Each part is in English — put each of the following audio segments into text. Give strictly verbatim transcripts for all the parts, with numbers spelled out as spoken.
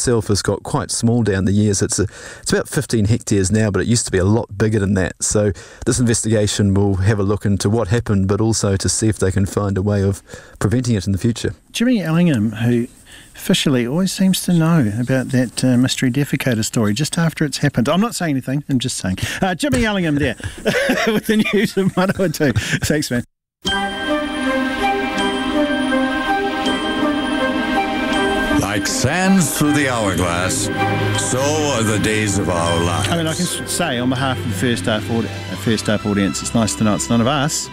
itself has got quite small down the years. It's, a, it's about fifteen hectares now, but it used to be a lot bigger than that. So this investigation will have a look into what happened, but also to see if they can find a way of preventing it in the future. Jimmy Ellingham, who officially always seems to know about that uh, mystery defecator story just after it's happened. I'm not saying anything, I'm just saying. Uh, Jimmy Ellingham there with the news of Manawatu. Thanks, man. Like sands through the hourglass, so are the days of our lives. I mean, I can say on behalf of the First Up, audi- First Up audience, it's nice to know it's none of us.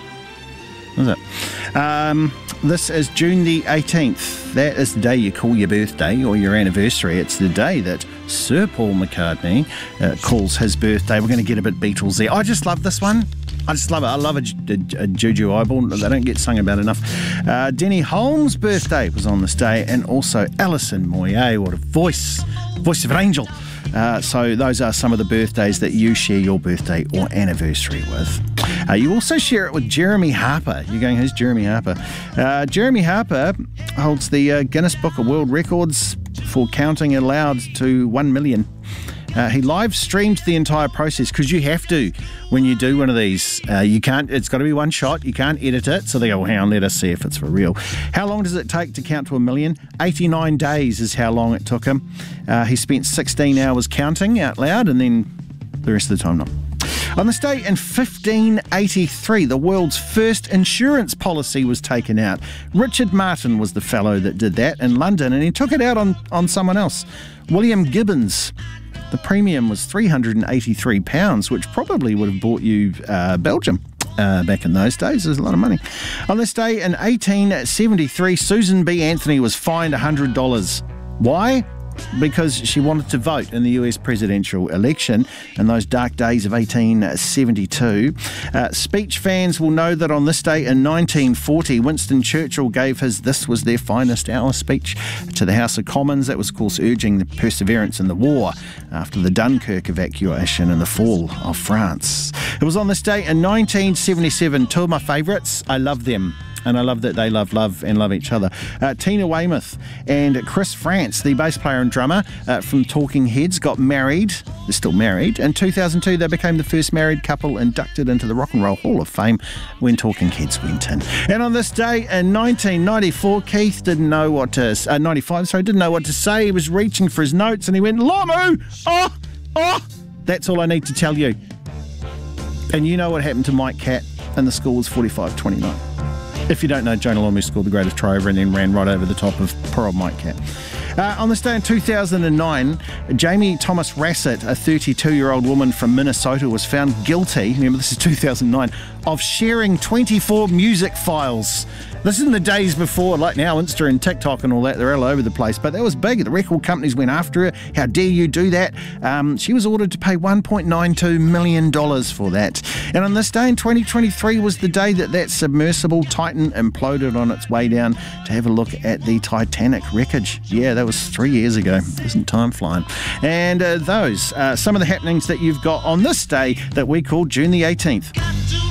Is it? Um, this is June the eighteenth. That is the day you call your birthday or your anniversary. It's the day that Sir Paul McCartney uh, calls his birthday. We're going to get a bit Beatlesy. I just love this one. I just love it. I love a, a, a Juju eyeball. They don't get sung about enough. Uh, Denny Holmes' birthday was on this day, and also Alison Moyet. What a voice. Voice of an angel. Uh, so those are some of the birthdays that you share your birthday or anniversary with. Uh, you also share it with Jeremy Harper. You're going, who's Jeremy Harper? Uh, Jeremy Harper holds the uh, Guinness Book of World Records for counting aloud to one million. Uh, he live streamed the entire process because you have to when you do one of these. Uh, you can't. It's got to be one shot. You can't edit it. So they go, well, hang on, let us see if it's for real. How long does it take to count to a million? eighty-nine days is how long it took him. Uh, he spent sixteen hours counting out loud, and then the rest of the time not. On this day in fifteen eighty-three, the world's first insurance policy was taken out. Richard Martin was the fellow that did that in London, and he took it out on, on someone else, William Gibbons. The premium was three hundred eighty-three pounds, which probably would have bought you uh, Belgium. Uh, back in those days, there's a lot of money. On this day in eighteen seventy-three, Susan B. Anthony was fined one hundred dollars. Why? Because she wanted to vote in the U S presidential election in those dark days of eighteen seventy-two. Uh, speech fans will know that on this day in nineteen forty, Winston Churchill gave his This Was Their Finest Hour speech to the House of Commons. That was, of course, urging the perseverance in the war after the Dunkirk evacuation and the fall of France. It was on this day in nineteen seventy-seven, two of my favourites, I love them. And I love that they love love and love each other. Uh, Tina Weymouth and Chris France, the bass player and drummer uh, from Talking Heads, got married. They're still married. In two thousand two, they became the first married couple inducted into the Rock and Roll Hall of Fame when Talking Heads went in. And on this day in nineteen ninety-four, Keith didn't know what to... Uh, ninety-five, sorry, didn't know what to say. He was reaching for his notes and he went, Lomu! Oh! Oh! That's all I need to tell you. And you know what happened to Mike Catt, and the score was forty-five twenty-nine. If you don't know, Jonah Lomu scored the greatest try ever and then ran right over the top of poor old Mike Catt. Uh, on this day in two thousand nine, Jamie Thomas Rassett, a thirty-two-year-old woman from Minnesota, was found guilty, remember this is two thousand nine, of sharing twenty-four music files. This is in the days before, like now, Insta and TikTok and all that, they're all over the place, but that was big. The record companies went after her. How dare you do that? Um, she was ordered to pay one point nine two million dollars for that. And on this day in twenty twenty-three was the day that that submersible Titan imploded on its way down to have a look at the Titanic wreckage. Yeah, that was three years ago. Isn't time flying? And uh, those are some of the happenings that you've got on this day that we call June the eighteenth.